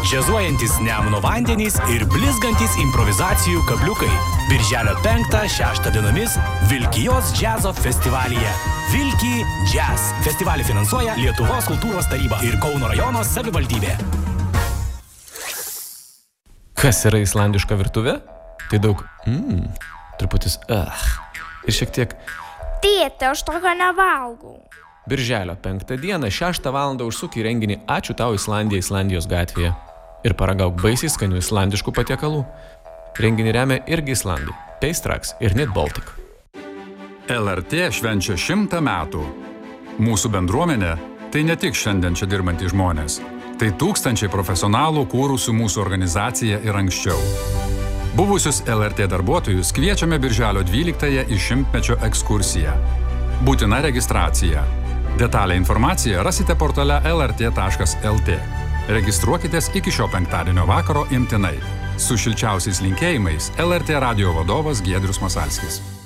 džiazuojantis Nemuno vandenys ir blizgantis improvizacijų kabliukai. Birželio 5-6 dienomis Vilkijos džiazo festivalyje. Vilki Jazz. Festivalį finansuoja Lietuvos kultūros taryba ir Kauno rajono savivaldybė. Kas yra islandiška virtuvė? Tai daug truputis ir šiek tiek Tėte, aš tokio nevalgau. Birželio 5 dieną 6 valandą užsuk į renginį Ačiū tau Islandija Islandijos gatvėje ir paragauk baisiai skanių islandiškų patiekalų. Renginį remia irgi Islandai, Paystrax ir Knit Baltic. LRT švenčia 100 metų. Mūsų bendruomenė tai ne tik šiandien čia dirbantys žmonės. Tai tūkstančiai profesionalų kūrusių mūsų organizaciją ir anksčiau. Buvusius LRT darbuotojus kviečiame birželio 12 į 100-mečio ekskursiją. Būtina registracija. Detalę informaciją rasite portale lrt.lt. Registruokitės iki šio penktadienio vakaro imtinai. Su šilčiausiais linkėjimais LRT radijo vadovas Giedrius Masalskis.